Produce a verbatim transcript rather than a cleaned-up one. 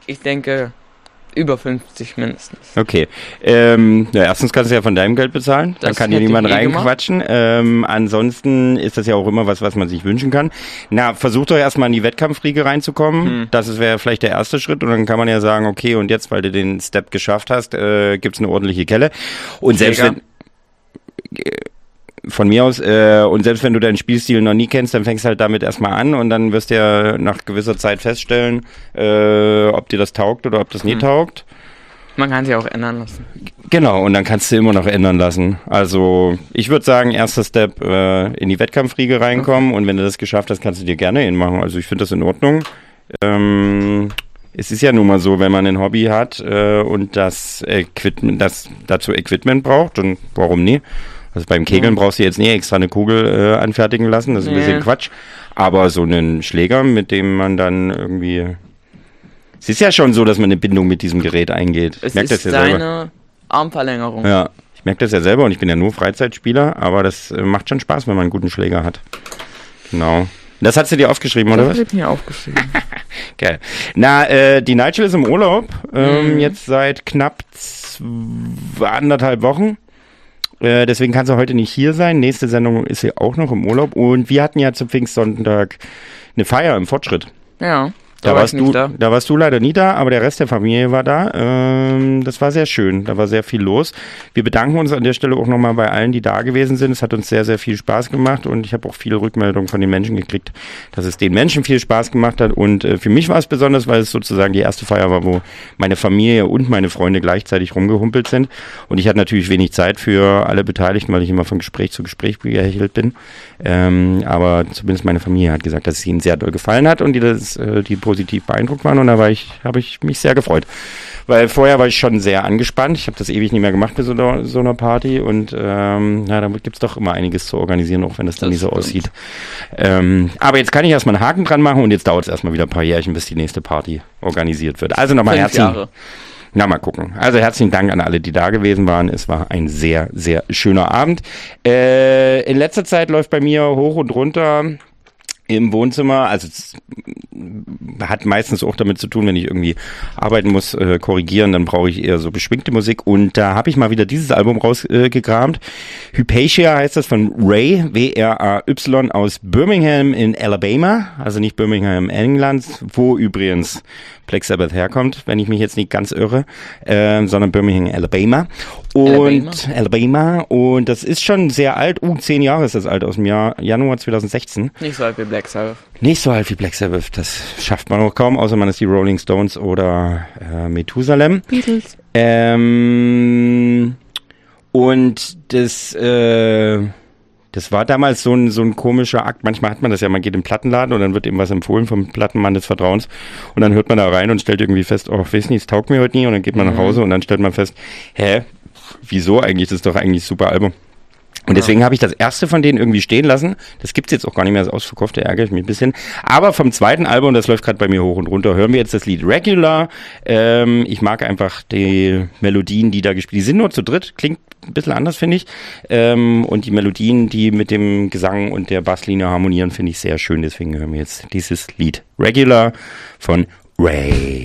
Ich denke, über fünfzig mindestens. Okay. Ähm, ja, erstens kannst du ja von deinem Geld bezahlen. Das Dann kann dir hätte niemand ich eh reinquatschen. Ähm, ansonsten ist das ja auch immer was, was man sich wünschen kann. Na, versuch doch erstmal in die Wettkampfriege reinzukommen. Hm. Das wäre vielleicht der erste Schritt. Und dann kann man ja sagen, okay, und jetzt, weil du den Step geschafft hast, äh, gibt's eine ordentliche Kelle. Und selbst wenn... Von mir aus, äh, und selbst wenn du deinen Spielstil noch nie kennst, dann fängst du halt damit erstmal an und dann wirst du ja nach gewisser Zeit feststellen, äh, ob dir das taugt oder ob das nie hm. taugt. Man kann sich auch ändern lassen. Genau, und dann kannst du immer noch ändern lassen. Also ich würde sagen, erster Step, äh, in die Wettkampfriege reinkommen okay. Und wenn du das geschafft hast, kannst du dir gerne hin machen. Also ich finde das in Ordnung. Ähm, es ist ja nun mal so, wenn man ein Hobby hat äh, und das Equipment, das dazu Equipment braucht, und warum nie? Also beim Kegeln brauchst du jetzt nie extra eine Kugel äh, anfertigen lassen, das ist nee. ein bisschen Quatsch. Aber so einen Schläger, mit dem man dann irgendwie... Es ist ja schon so, dass man eine Bindung mit diesem Gerät eingeht. Es ich merk ist das ja deine selber. Armverlängerung. Ja, ich merke das ja selber und ich bin ja nur Freizeitspieler, aber das äh, macht schon Spaß, wenn man einen guten Schläger hat. Genau. Das hast du dir aufgeschrieben, das oder was? Das habe ich mir aufgeschrieben. Geil. Na, äh, die Nigel ist im Urlaub, ähm, mhm. jetzt seit knapp z- anderthalb Wochen. Deswegen kann sie heute nicht hier sein. Nächste Sendung ist sie auch noch im Urlaub. Und wir hatten ja zum Pfingstsonntag eine Feier im Fortschritt. Ja. Da, da, warst du, da. da warst du leider nie da, aber der Rest der Familie war da. Ähm, das war sehr schön, da war sehr viel los. Wir bedanken uns an der Stelle auch nochmal bei allen, die da gewesen sind. Es hat uns sehr, sehr viel Spaß gemacht und ich habe auch viele Rückmeldungen von den Menschen gekriegt, dass es den Menschen viel Spaß gemacht hat. Und äh, für mich war es besonders, weil es sozusagen die erste Feier war, wo meine Familie und meine Freunde gleichzeitig rumgehumpelt sind. Und ich hatte natürlich wenig Zeit für alle Beteiligten, weil ich immer von Gespräch zu Gespräch gehechelt bin. Ähm, aber zumindest meine Familie hat gesagt, dass es ihnen sehr doll gefallen hat und die das, äh, die positiv beeindruckt waren und da war ich, habe ich mich sehr gefreut. Weil vorher war ich schon sehr angespannt. Ich habe das ewig nicht mehr gemacht bei so einer, so einer Party und ähm, ja, da gibt es doch immer einiges zu organisieren, auch wenn das dann das nicht so stimmt. aussieht. Ähm, aber jetzt kann ich erstmal einen Haken dran machen und jetzt dauert es erstmal wieder ein paar Jährchen, bis die nächste Party organisiert wird. Also nochmal herzlichen Na, mal gucken. Also herzlichen Dank an alle, die da gewesen waren. Es war ein sehr, sehr schöner Abend. Äh, in letzter Zeit läuft bei mir hoch und runter im Wohnzimmer, also es hat meistens auch damit zu tun, wenn ich irgendwie arbeiten muss, äh, korrigieren, dann brauche ich eher so beschwingte Musik und da habe ich mal wieder dieses Album rausgekramt. Äh, Hypatia heißt das von Ray, W R A Y aus Birmingham in Alabama, also nicht Birmingham, England, wo übrigens Black Sabbath herkommt, wenn ich mich jetzt nicht ganz irre, äh, sondern Birmingham, Alabama. Und Alabama. Alabama. Und das ist schon sehr alt. Uh, zehn Jahre ist das alt, aus dem Jahr Januar zwanzig sechzehn. Nicht so alt wie Black Sabbath. Nicht so alt wie Black Sabbath. Das schafft man auch kaum, außer man ist die Rolling Stones oder äh, Methusalem. Beatles. Ähm, und das, äh, das war damals so ein, so ein komischer Akt. Manchmal hat man das ja, man geht im Plattenladen und dann wird eben was empfohlen vom Plattenmann des Vertrauens und dann hört man da rein und stellt irgendwie fest, oh, weiß nicht, es taugt mir heute nie und dann geht man mhm. nach Hause und dann stellt man fest, hä, wieso eigentlich, das ist doch eigentlich ein super Album. Und deswegen ja. habe ich das erste von denen irgendwie stehen lassen. Das gibt's jetzt auch gar nicht mehr, das ausverkaufte, ärgere ich mich ein bisschen. Aber vom zweiten Album, das läuft gerade bei mir hoch und runter, hören wir jetzt das Lied Regular. Ähm, ich mag einfach die Melodien, die da gespielt, die sind nur zu dritt, klingt ein bisschen anders, finde ich. Ähm, und die Melodien, die mit dem Gesang und der Basslinie harmonieren, finde ich sehr schön. Deswegen hören wir jetzt dieses Lied Regular von Ray.